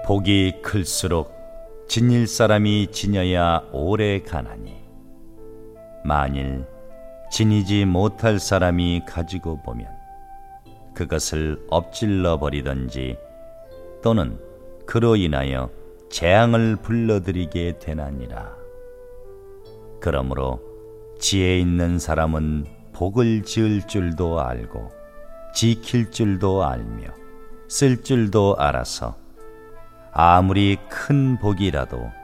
복이 클수록 지닐 사람이 지녀야 오래 가나니 만일 지니지 못할 사람이 가지고 보면 그것을 엎질러 버리든지 또는 그로 인하여 재앙을 불러들이게 되나니라. 그러므로 지혜 있는 사람은 복을 지을 줄도 알고 지킬 줄도 알며 쓸 줄도 알아서 아무리 큰 복이라도